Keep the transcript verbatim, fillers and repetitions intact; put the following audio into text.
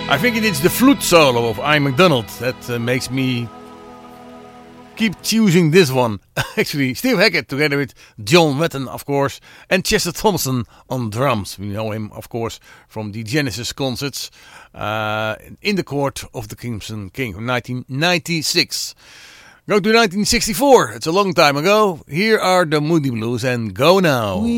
I think it's the flute solo of Ian MacDonald that uh, makes me keep choosing this one. Actually, Steve Hackett together with John Wetton, of course, and Chester Thompson on drums. We know him, of course, from the Genesis concerts uh, in the Court of the Crimson King from nineteen ninety-six. Go to nineteen sixty-four. It's a long time ago. Here are the Moody Blues and Go Now.